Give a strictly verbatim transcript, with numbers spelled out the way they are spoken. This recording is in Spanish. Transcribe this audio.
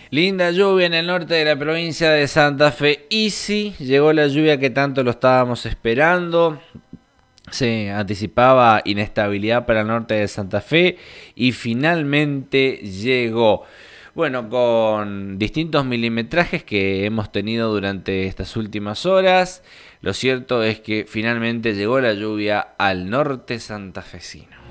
Linda lluvia en el norte de la provincia de Santa Fe. Y sí, llegó la lluvia que tanto lo estábamos esperando. Se anticipaba inestabilidad para el norte de Santa Fe y finalmente llegó. Bueno, con distintos milimetrajes que hemos tenido durante estas últimas horas, lo cierto es que finalmente llegó la lluvia al norte santafesino.